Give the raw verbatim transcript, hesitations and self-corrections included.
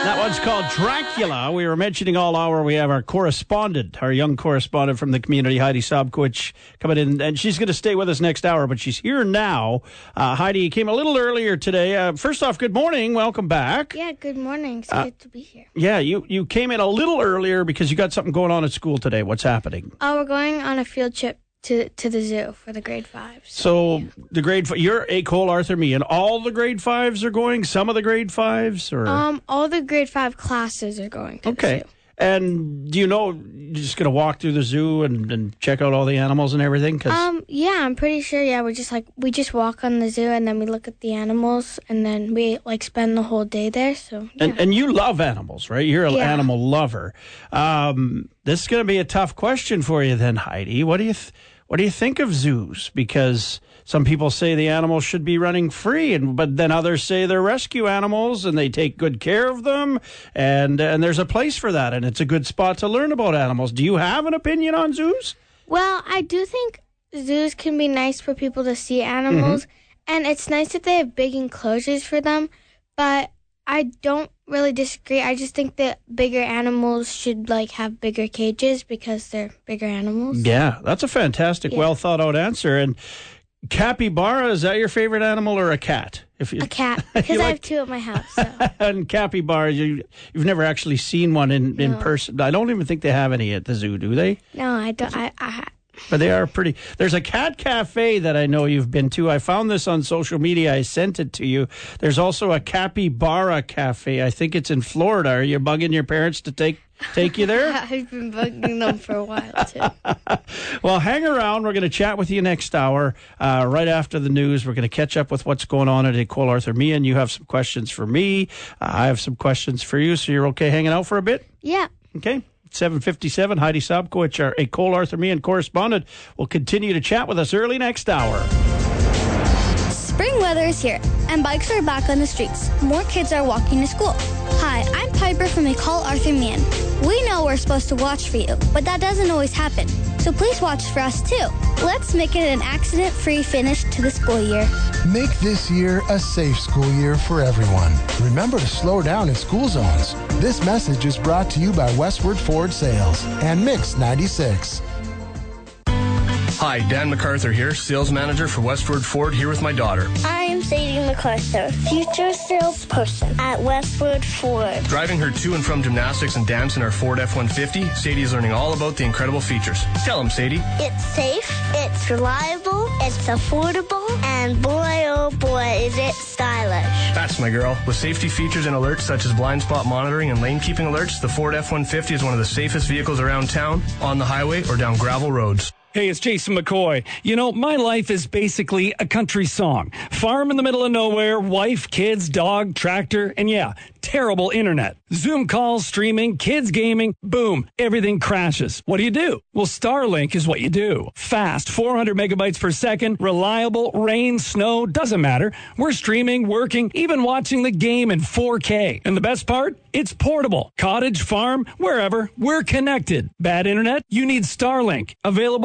That one's called Dracula. We were mentioning all hour we have our correspondent, our young correspondent from the community, Heidi Sobkowicz, coming in, and she's going to stay with us next hour, but she's here now. Uh, Heidi came a little earlier today. Uh, first off, good morning. Welcome back. Yeah, good morning. It's uh, good to be here. Yeah, you, you came in a little earlier because you got something going on at school today. What's happening? Oh, we're going on a field trip to to the zoo for the grade fives. So yeah. the grade five, you're a Cole Arthur me, and all the grade fives are going? Some of the grade fives? Or Um, all the grade five classes are going to okay. the zoo. And do you know, you're just going to walk through the zoo and, and check out all the animals and everything? Cause Um, yeah, I'm pretty sure, yeah, we're just like, we just walk on the zoo and then we look at the animals and then we like spend the whole day there, so yeah. And, and you love animals, right? You're an Yeah. animal lover. Um, this is going to be a tough question for you then, Heidi. What do you th- what do you think of zoos? Because some people say the animals should be running free, and but then others say they're rescue animals and they take good care of them, and and there's a place for that, and it's a good spot to learn about animals. Do you have an opinion on zoos? Well, I do think zoos can be nice for people to see animals, mm-hmm. and it's nice that they have big enclosures for them, but I don't really disagree. I just think that bigger animals should like have bigger cages because they're bigger animals. Yeah, that's a fantastic, yeah. well thought out answer. And capybara, is that your favorite animal or a cat? If you, a cat, because like, I have two at my house. So. And capybaras, you, you've never actually seen one in, in No. person. I don't even think they have any at the zoo, do they? No, I don't. I, I But they are pretty. There's a cat cafe that I know you've been to. I found this on social media. I sent it to you. There's also a capybara cafe. I think it's in Florida. Are you bugging your parents to take take you there? I've been bugging them for a while, too. Well, hang around. We're going to chat with you next hour. Uh, right after the news, we're going to catch up with what's going on at Cole Arthur me, and you have some questions for me. Uh, I have some questions for you, so you're okay hanging out for a bit? Yeah. Okay. seven fifty-seven, Heidi Sobkowicz, our a Cole Arthur me and correspondent, will continue to chat with us early next hour. Spring weather is here, and bikes are back on the streets. More kids are walking to school. Hi, I'm Piper from a Cole Arthur Man. We know we're supposed to watch for you, but that doesn't always happen. So please watch for us too. Let's make it an accident-free finish to the school year. Make this year a safe school year for everyone. Remember to slow down in school zones. This message is brought to you by Westward Ford Sales and Mix ninety-six. Hi, Dan MacArthur here, sales manager for Westward Ford, here with my daughter. I am Sadie MacArthur, future salesperson at Westward Ford. Driving her to and from gymnastics and dance in our Ford F one fifty, Sadie is learning all about the incredible features. Tell them, Sadie. It's safe, it's reliable, it's affordable, and boy, oh boy, is it stylish. That's my girl. With safety features and alerts such as blind spot monitoring and lane keeping alerts, the Ford F one fifty is one of the safest vehicles around town, on the highway, or down gravel roads. Hey, it's Jason McCoy. You know, my life is basically a country song. Farm in the middle of nowhere, wife, kids, dog, tractor, and yeah, terrible internet. Zoom calls, streaming, kids gaming, boom, everything crashes. What do you do? Well, Starlink is what you do. Fast, four hundred megabytes per second, reliable, rain, snow, doesn't matter. We're streaming, working, even watching the game in four K. And the best part? It's portable. Cottage, farm, wherever, we're connected. Bad internet? You need Starlink. Available